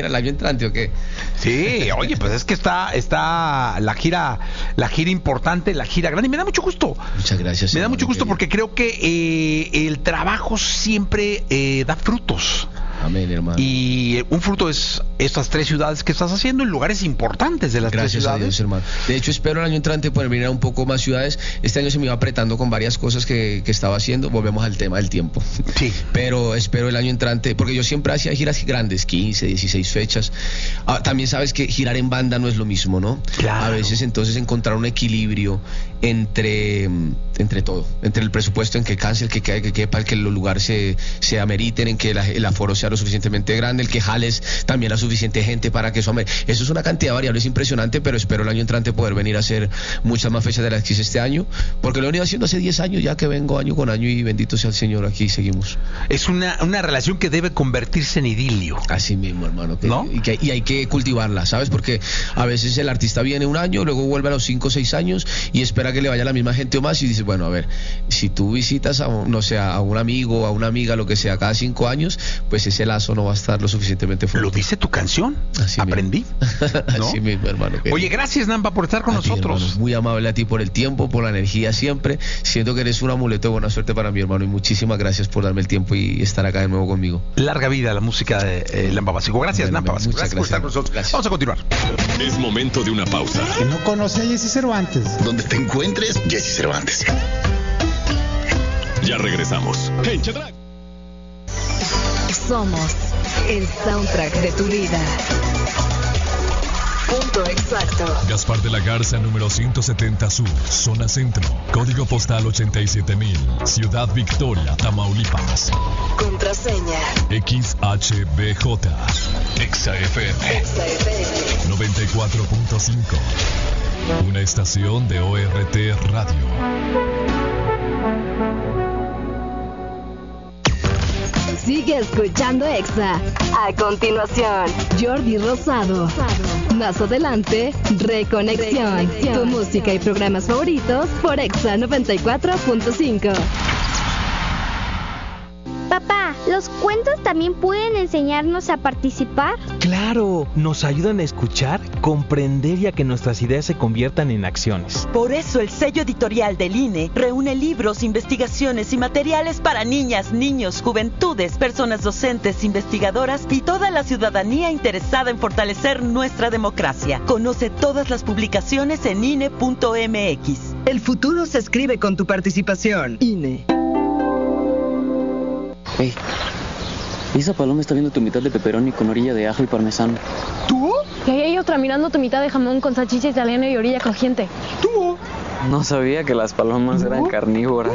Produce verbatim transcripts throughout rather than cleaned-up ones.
el año entrante o qué? Sí, oye, pues es que está, está la gira, la gira importante, la gira grande, y me da mucho gusto. Muchas gracias. Me da hermano, mucho gusto querido. porque creo que eh, el trabajo siempre eh, da frutos. Amén, hermano. Y un fruto es estas tres ciudades que estás haciendo en lugares importantes de las Gracias tres ciudades. a Dios, hermano. De hecho, espero el año entrante poder venir a un poco más ciudades. Este año se me iba apretando con varias cosas que, que estaba haciendo. Volvemos al tema del tiempo. Sí. Pero espero el año entrante, porque yo siempre hacía giras grandes, quince, dieciséis fechas. Ah, también sabes que girar en banda no es lo mismo, ¿no? Claro. A veces entonces encontrar un equilibrio entre, entre todo, entre el presupuesto en que canse, el que quede, que quepa, el que los lugares se, se ameriten, en que la, el aforo sea lo suficientemente grande, el que jales también la suficiente gente para que eso amer... Eso es una cantidad de variables impresionante, pero espero el año entrante poder venir a hacer muchas más fechas de las que hice este año, porque lo he venido haciendo hace diez años ya que vengo año con año, y bendito sea el Señor, aquí seguimos. Es una, una relación que debe convertirse en idilio. Así mismo, hermano. Que, ¿No? Y, que, y hay que cultivarla, ¿sabes? Porque a veces el artista viene un año, luego vuelve a los cinco o seis años y espera que le vaya la misma gente o más, y dice, bueno, a ver, si tú visitas a, un- no sé, a un amigo, a una amiga, lo que sea, cada cinco años, pues ese lazo no va a estar lo suficientemente fuerte. Lo dice tu canción. Así Aprendí. ¿no? Así mismo, hermano. querido. Oye, gracias, Nampa, por estar con A ti, nosotros. hermano, muy amable a ti por el tiempo, por la energía siempre. Siento que eres un amuleto de buena suerte para mi hermano, y muchísimas gracias por darme el tiempo y estar acá de nuevo conmigo. Larga vida la música de eh, Lampa Básico. Gracias, Bueno, Lampa Básico. muchas Gracias por estar con gracias. nosotros. Gracias. Vamos a continuar. Es momento de una pausa. Que no conoce a Jesse Cervantes. Donde te encuentres, Jesse Cervantes. Ya regresamos. En Chedrag. Somos el soundtrack de tu vida. Punto exacto. Gaspar de la Garza, número ciento setenta Sur, zona centro, código postal ochenta y siete mil, Ciudad Victoria, Tamaulipas. Contraseña. X H B J, Exa F M, Exa F M. noventa y cuatro punto cinco, una estación de O R T Radio. Sigue escuchando Exa. A continuación, Jordi Rosado. Más adelante, Reconexión. Tu música y programas favoritos por Exa noventa y cuatro punto cinco. Papá, ¿los cuentos también pueden enseñarnos a participar? Claro, nos ayudan a escuchar, comprender y a que nuestras ideas se conviertan en acciones. Por eso el sello editorial del I N E reúne libros, investigaciones y materiales para niñas, niños, juventudes, personas docentes, investigadoras y toda la ciudadanía interesada en fortalecer nuestra democracia. Conoce todas las publicaciones en I N E punto M X. El futuro se escribe con tu participación. I N E. Hey, esa paloma está viendo tu mitad de pepperoni con orilla de ajo y parmesano. ¿Tú? Y ahí hay otra mirando tu mitad de jamón con salchicha italiana y orilla crujiente. ¿Tú? No sabía que las palomas eran carnívoras.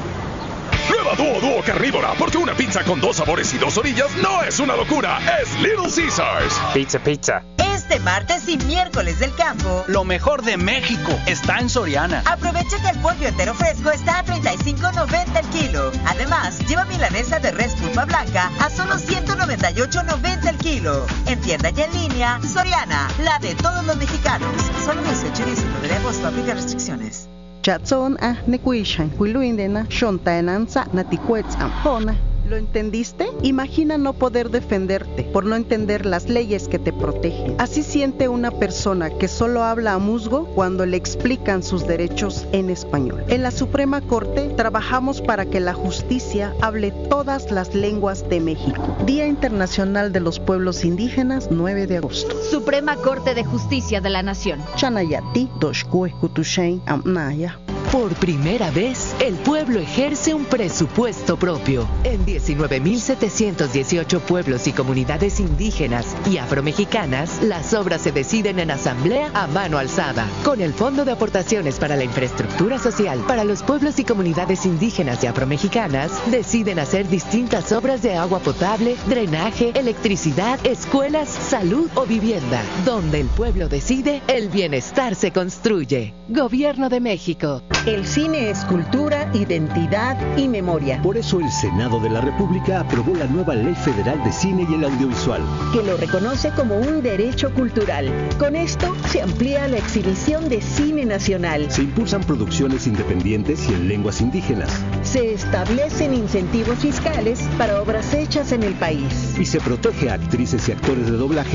Prueba Dúo Dúo Carnívora, porque una pizza con dos sabores y dos orillas no es una locura, es Little Caesars. Pizza, pizza. Este martes y miércoles del campo, lo mejor de México está en Soriana. Aprovecha que el pollo entero fresco está a treinta y cinco noventa el kilo. Además, lleva milanesa de res pulpa blanca a solo ciento noventa y ocho noventa el kilo. En tienda y en línea, Soriana, la de todos los mexicanos. Solo dieciocho y diecinueve de agosto, aplica restricciones. Chatson a nekuishan, kuiluindena, shontaenanza, naticuetz ampona. ¿Lo entendiste? Imagina no poder defenderte por no entender las leyes que te protegen. Así siente una persona que solo habla a musgo cuando le explican sus derechos en español. En la Suprema Corte trabajamos para que la justicia hable todas las lenguas de México. Día Internacional de los Pueblos Indígenas, nueve de agosto. Suprema Corte de Justicia de la Nación. Chanayati, Doshkue, Kutushain, Amnaya. Por primera vez, el pueblo ejerce un presupuesto propio. En diecinueve mil setecientos dieciocho pueblos y comunidades indígenas y afromexicanas, las obras se deciden en asamblea a mano alzada. Con el Fondo de Aportaciones para la Infraestructura Social para los pueblos y comunidades indígenas y afromexicanas, deciden hacer distintas obras de agua potable, drenaje, electricidad, escuelas, salud o vivienda. Donde el pueblo decide, el bienestar se construye. Gobierno de México. El cine es cultura, identidad y memoria. Por eso el Senado de la República aprobó la nueva Ley Federal de Cine y el Audiovisual, que lo reconoce como un derecho cultural. Con esto se amplía la exhibición de cine nacional. Se impulsan producciones independientes y en lenguas indígenas. Se establecen incentivos fiscales para obras hechas en el país. Y se protege a actrices y actores de doblaje